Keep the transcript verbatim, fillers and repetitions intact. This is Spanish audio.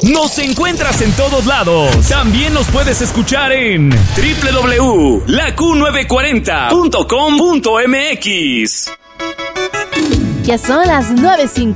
Nos encuentras en todos lados. También nos puedes escuchar en doble u doble u doble u punto la Q novecientos cuarenta punto com punto m x. Ya son las nueve cincuenta.